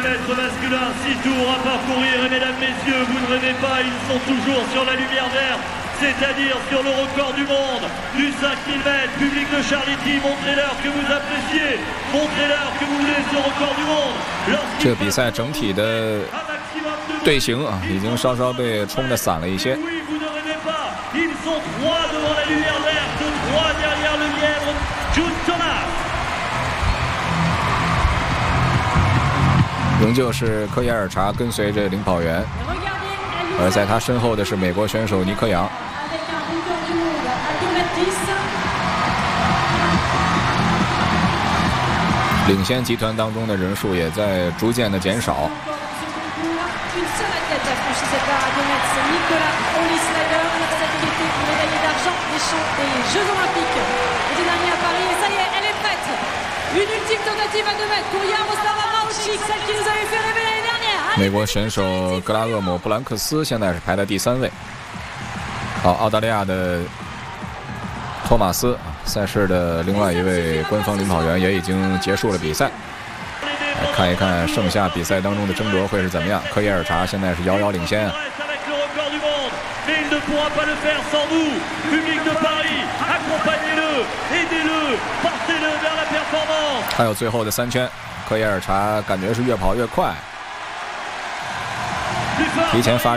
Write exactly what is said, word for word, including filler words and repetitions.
mètres masculin, six tours à parcourir. Et mesdames, messieurs, vous ne rêvez pas, ils sont toujours sur la lumière verte, c'est-à-dire sur le record du monde du cinq mille mètres. Public de Charity, montrez-leur que vous appréciez, montrez-leur que vous voulez ce record du monde. 这比赛整体的队形啊，已经稍稍被冲得散了一些。 Ils sont trois devant la lumière verte, trois derrière le lièvre, June Thomas. 仍旧是科耶尔查跟随着领跑员，而在他身后的是美国选手尼克杨。领先集团当中的人数也在逐渐的减少。 des Jeux Olympiques. L'été dernier à Paris, et ça y est, elle est prête. Une ultime tentative à deux mètres. Kouria Rostava Maouchik, celle qui nous avait fait rêver l'année dernière. 美国选手格拉厄姆·布兰克斯现在是排在第三位。好，澳大利亚的托马斯，赛事的另外一位官方领跑员也已经结束了比赛。来看一看剩下比赛当中的争夺会是怎么样。科耶尔查现在是遥遥领先啊。 Mais il ne pourra pas le faire sans vous, public de Paris, accompagnez-le, aidez-le, portez-le vers la performance. 还有最后的三圈，科耶尔查感觉是越跑越快，提前发。